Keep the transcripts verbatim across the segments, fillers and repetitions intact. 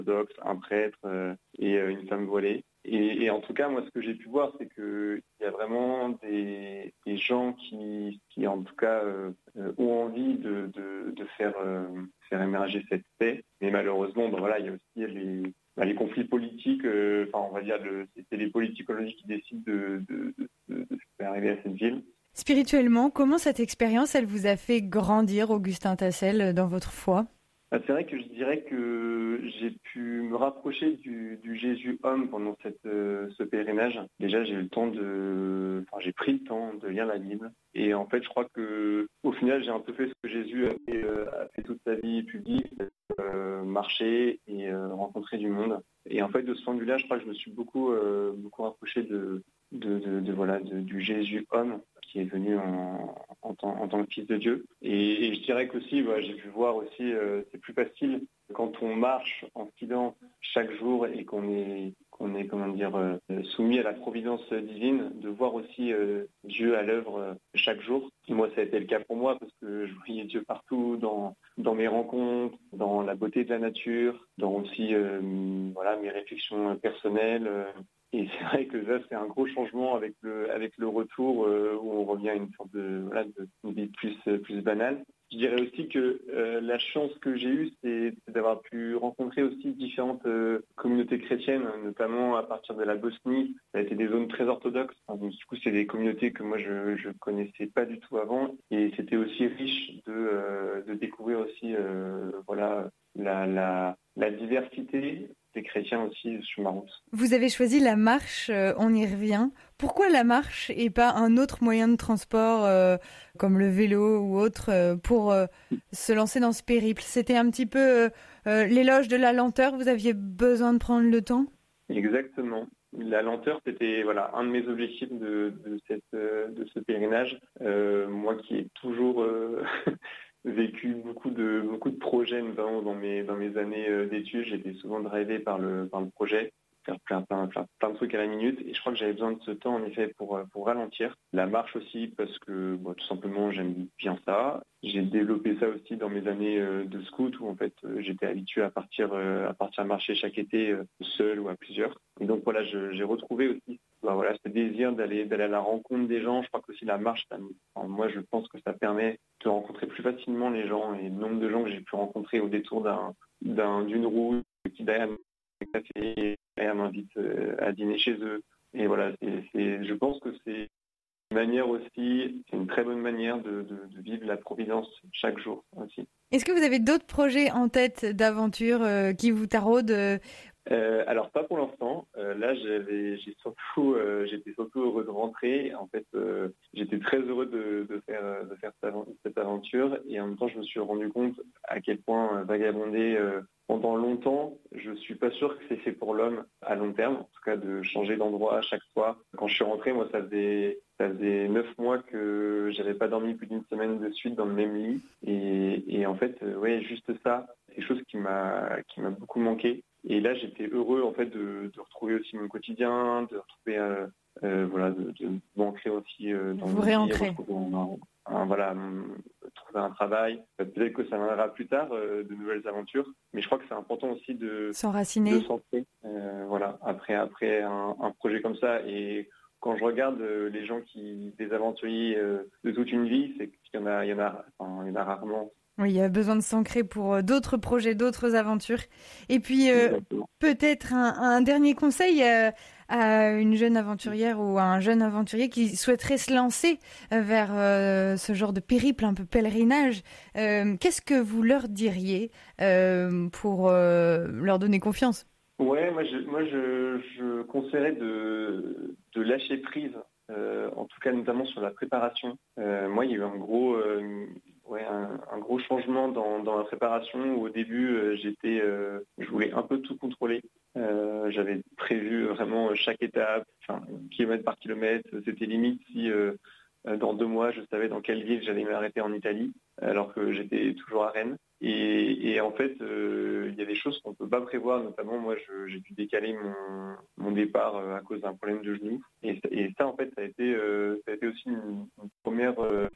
orthodoxe, un prêtre euh, et euh, une femme voilée. Et, et en tout cas, moi, ce que j'ai pu voir, c'est qu'il y a vraiment des, des gens qui, qui, en tout cas, euh, ont envie de, de, de faire, euh, faire émerger cette paix. Mais malheureusement, ben voilà, il y a aussi les, ben les conflits politiques. Euh, enfin, on va dire, le, c'est les politicologies qui décident de, de, de, de faire arriver à cette ville. Spirituellement, comment cette expérience, elle vous a fait grandir, Augustin Tassel, dans votre foi ? C'est vrai que je dirais que j'ai pu me rapprocher du, du Jésus homme pendant cette, euh, ce pèlerinage. Déjà, j'ai eu le temps de, enfin, j'ai pris le temps de lire la Bible. Et en fait, je crois que, au final, j'ai un peu fait ce que Jésus a fait, euh, a fait toute sa vie publique, euh, marcher et euh, rencontrer du monde. Et en fait, de ce point de vue-là, je crois que je me suis beaucoup, euh, beaucoup rapproché de, de, de, de voilà, de, du Jésus homme qui est venu en, en, tant, en tant que fils de Dieu. Et, et je dirais qu'aussi, bah, j'ai pu voir aussi, euh, c'est plus facile quand on marche en silence chaque jour et qu'on est, qu'on est comment dire, euh, soumis à la providence divine, de voir aussi euh, Dieu à l'œuvre euh, chaque jour. Et moi, ça a été le cas pour moi parce que je voyais Dieu partout, dans, dans mes rencontres, dans la beauté de la nature, dans aussi euh, voilà, mes réflexions personnelles. Euh, Et c'est vrai que ça, c'est un gros changement avec le, avec le retour euh, où on revient à une sorte de, voilà, de une vie plus, plus banale. Je dirais aussi que euh, la chance que j'ai eue, c'est, c'est d'avoir pu rencontrer aussi différentes euh, communautés chrétiennes, notamment à partir de la Bosnie. Ça a été des zones très orthodoxes. Enfin, donc, du coup, c'est des communautés que moi, je je connaissais pas du tout avant. Et c'était aussi riche de, euh, de découvrir aussi euh, voilà, la, la, la diversité des chrétiens aussi sur ma route. Vous avez choisi la marche, euh, on y revient. Pourquoi la marche et pas un autre moyen de transport euh, comme le vélo ou autre euh, pour euh, se lancer dans ce périple ? C'était un petit peu euh, euh, l'éloge de la lenteur, vous aviez besoin de prendre le temps ? Exactement. La lenteur, c'était voilà un de mes objectifs de, de, cette, de ce pèlerinage. Euh, moi qui ai toujours euh, vécu beaucoup de beaucoup de projets, notamment dans mes dans mes années d'études, j'étais souvent drivé par le par le projet, faire plein plein plein plein de trucs à la minute. Et je crois que j'avais besoin de ce temps en effet pour pour ralentir. La marche aussi parce que bon, tout simplement j'aime bien ça. J'ai développé ça aussi dans mes années de scout où en fait j'étais habitué à partir à partir marcher chaque été seul ou à plusieurs. Et donc voilà, je, j'ai retrouvé aussi ben voilà, ce désir d'aller d'aller à la rencontre des gens. Je crois que aussi la marche, ça, enfin, moi je pense que ça permet de rencontrer plus facilement les gens. Et le nombre de gens que j'ai pu rencontrer au détour d'un, d'un d'une route qui derrière café, derrière m'invite à dîner chez eux. Et voilà, c'est, c'est, je pense que c'est une manière aussi, c'est une très bonne manière de, de, de vivre la providence chaque jour aussi. Est-ce que vous avez d'autres projets en tête d'aventure euh, qui vous taraudent euh... Euh, alors pas pour l'instant. Euh, là, j'avais, j'ai surtout, euh, j'étais surtout heureux de rentrer. En fait, euh, j'étais très heureux de, de faire, de faire cette aventure. Et en même temps, je me suis rendu compte à quel point euh, vagabonder euh, pendant longtemps, je suis pas sûr que c'est fait pour l'homme à long terme. En tout cas, de changer d'endroit à chaque soir. Quand je suis rentré, moi, ça faisait, ça faisait neuf mois que j'avais pas dormi plus d'une semaine de suite dans le même lit. Et, et en fait, euh, ouais, juste ça, c'est quelque chose qui m'a, qui m'a beaucoup manqué. Et là, j'étais heureux en fait de, de retrouver aussi mon quotidien, de retrouver, euh, euh, voilà, de, de m'ancrer aussi euh, dans vous le vie, réancrer. retrouver un, un, voilà, trouver un travail. Peut-être que ça viendra plus tard, euh, de nouvelles aventures. Mais je crois que c'est important aussi de s'enraciner, de s'ancrer, euh, voilà, après après un, un projet comme ça. Et quand je regarde euh, les gens qui, des aventuriers euh, de toute une vie, c'est qu'il y en a, il y en a, enfin, il y en a rarement. Oui, il y a besoin de s'ancrer pour euh, d'autres projets, d'autres aventures. Et puis, euh, peut-être un, un dernier conseil euh, à une jeune aventurière ou à un jeune aventurier qui souhaiterait se lancer euh, vers euh, ce genre de périple, un peu pèlerinage. Euh, qu'est-ce que vous leur diriez euh, pour euh, leur donner confiance ? Ouais, moi je, moi je, je conseillerais de, de lâcher prise, euh, en tout cas notamment sur la préparation. Euh, moi, il y a eu un gros, euh, ouais, un, un gros changement dans, dans la préparation où au début euh, j'étais, euh, je voulais un peu tout contrôler. Euh, j'avais prévu vraiment chaque étape, enfin kilomètre par kilomètre. C'était limite si euh, dans deux mois je savais dans quelle ville j'allais m'arrêter en Italie, alors que j'étais toujours à Rennes. Et, et en fait, euh, il y a des choses qu'on ne peut pas prévoir. Notamment, moi, je, j'ai dû décaler mon, mon départ euh, à cause d'un problème de genou. Et, et ça, en fait, ça a été, euh, ça a été aussi une, une première euh,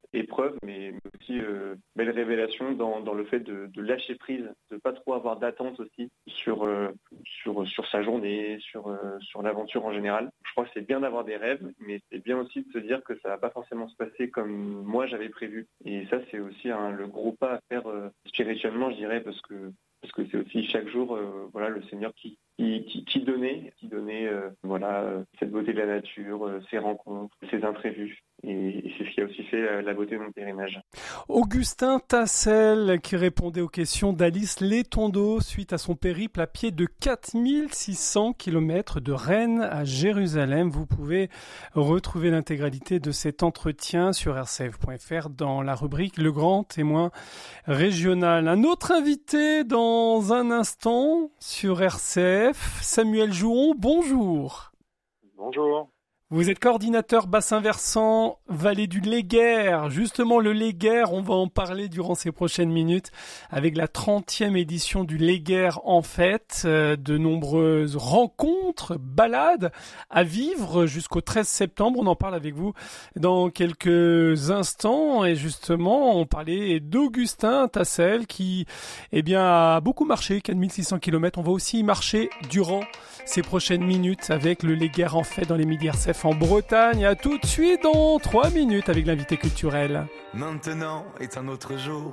épreuve, mais aussi euh, belle révélation dans, dans le fait de, de lâcher prise, de pas trop avoir d'attente aussi sur euh, sur sur sa journée, sur euh, sur l'aventure en général. Je crois que c'est bien d'avoir des rêves, mais c'est bien aussi de se dire que ça va pas forcément se passer comme moi j'avais prévu. Et ça, c'est aussi un, le gros pas à faire euh, spirituellement, je dirais, parce que parce que c'est aussi chaque jour, euh, voilà, le Seigneur qui qui, qui, qui donnait, qui donnait, euh, voilà, euh, cette beauté de la nature, euh, ces rencontres, ces imprévus. Et, et c'est ce qui a aussi fait la, la beauté de mon pèlerinage. Augustin Tassel qui répondait aux questions d'Alice Letondo suite à son périple à pied de quatre mille six cents kilomètres de Rennes à Jérusalem. Vous pouvez retrouver l'intégralité de cet entretien sur r c f point f r dans la rubrique Le Grand Témoin Régional. Un autre invité dans un instant sur R C F, Samuel Jouon, bonjour. Bonjour. Vous êtes coordinateur bassin versant vallée du Léguerre. Justement, le Léguerre, on va en parler durant ces prochaines minutes avec la trentième édition du Léguerre en fête. Euh, de nombreuses rencontres, balades à vivre jusqu'au treize septembre. On en parle avec vous dans quelques instants. Et justement, on parlait d'Augustin Tassel qui eh bien, a beaucoup marché, quatre mille six cents kilomètres. On va aussi marcher durant ces prochaines minutes avec le Léguerre en fête dans les Midi R C F en Bretagne. À tout de suite dans trois minutes avec l'invité culturel. Maintenant est un autre jour,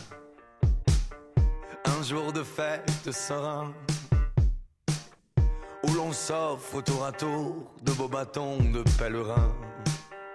un jour de fête serein, où l'on s'offre tour à tour de beaux bâtons de pèlerins.